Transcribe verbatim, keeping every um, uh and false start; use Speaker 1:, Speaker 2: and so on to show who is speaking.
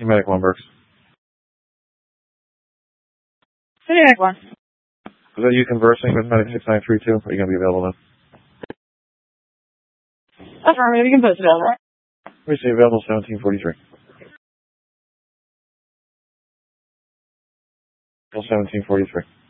Speaker 1: Medic one works.
Speaker 2: City Medic one.
Speaker 1: Is that you conversing with Medic six nine three two? Are you going to be available then?
Speaker 2: Affirmative, you can post available.
Speaker 1: We say available seventeen forty-three. seventeen forty-three.